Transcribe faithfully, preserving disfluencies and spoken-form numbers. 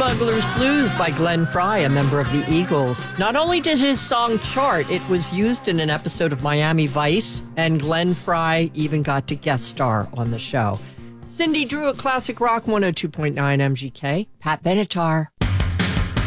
Smuggler's Blues by Glenn Frey, a member of the Eagles. Not only did his song chart, it was used in an episode of Miami Vice, and Glenn Frey even got to guest star on the show. Cindy Drew at Classic Rock one oh two point nine M G K. Pat Benatar.